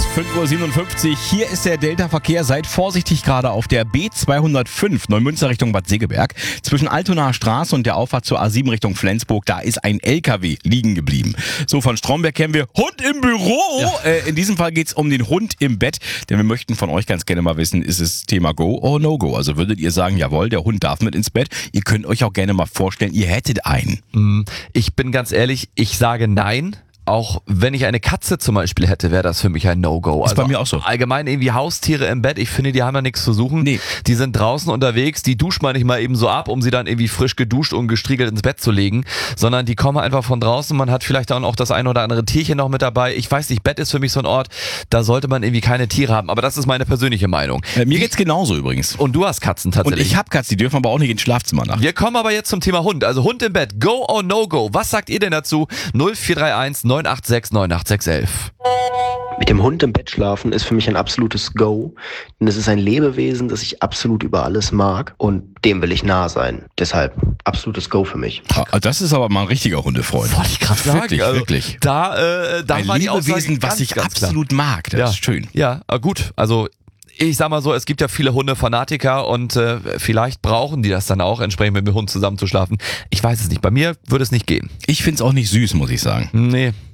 5:57 Uhr, hier ist der Delta-Verkehr. Seid vorsichtig gerade auf der B205 Neumünster Richtung Bad Segeberg. Zwischen Altonaer Straße und der Auffahrt zur A7 Richtung Flensburg, da ist ein LKW liegen geblieben. So, von Stromberg kennen wir Hund im Büro. Ja. In diesem Fall geht's um den Hund im Bett. Denn wir möchten von euch ganz gerne mal wissen, ist es Thema Go or No Go? Also würdet ihr sagen, jawohl, der Hund darf mit ins Bett? Ihr könnt euch auch gerne mal vorstellen, ihr hättet einen. Ich bin ganz ehrlich, ich sage nein. Auch wenn ich eine Katze zum Beispiel hätte, wäre das für mich ein No-Go. Ist bei mir auch so. Allgemein irgendwie Haustiere im Bett, ich finde, die haben ja nichts zu suchen. Nee. Die sind draußen unterwegs, die duscht man nicht mal eben so ab, um sie dann irgendwie frisch geduscht und gestriegelt ins Bett zu legen, sondern die kommen einfach von draußen. Man hat vielleicht dann auch das ein oder andere Tierchen noch mit dabei. Ich weiß nicht, Bett ist für mich so ein Ort, da sollte man irgendwie keine Tiere haben. Aber das ist meine persönliche Meinung. Mir geht's genauso übrigens. Und du hast Katzen tatsächlich. Und ich habe Katzen, die dürfen aber auch nicht ins Schlafzimmer nach. Wir kommen aber jetzt zum Thema Hund. Also Hund im Bett, Go or No Go? Was sagt ihr denn dazu? 0431 986 98611. Mit dem Hund im Bett schlafen ist für mich ein absolutes Go, denn es ist ein Lebewesen, das ich absolut über alles mag und dem will ich nah sein. Deshalb absolutes Go für mich. Das ist aber mal ein richtiger Hundefreund. Wollte ich gerade sagen. Wirklich, also, wirklich. Da ein war die Aussage Lebewesen, was ich absolut mag. Das ist schön. Ja, gut. Also ich sag mal so, es gibt ja viele Hundefanatiker und vielleicht brauchen die das dann auch, entsprechend mit dem Hund zusammen zu schlafen. Ich weiß es nicht. Bei mir würde es nicht gehen. Ich find's auch nicht süß, muss ich sagen. Nee.